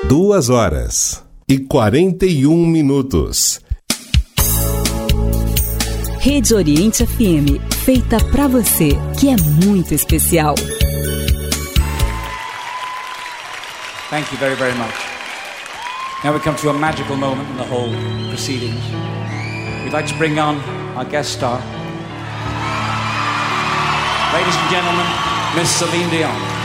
2h41. Rede Oriente FM, feita pra você, que é muito especial. Thank you very, very much. Now we come to a magical moment in the whole proceedings. We'd like to bring on our guest star. Ladies and gentlemen, Miss Celine Dion.